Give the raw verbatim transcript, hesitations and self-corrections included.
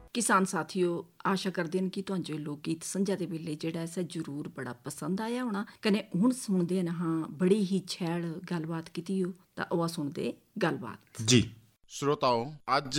किसान साथियों, आशा करते हैं कि तुहानू लोक गीत संझा दे वेले जिहड़ा ऐसा जरूर बड़ा पसंद आया होना। कने हुण सुणदे न हाँ बड़ी ही छैल गलबात कीती हो तां ओह सुणदे गलबात। जी श्रोताओं, आज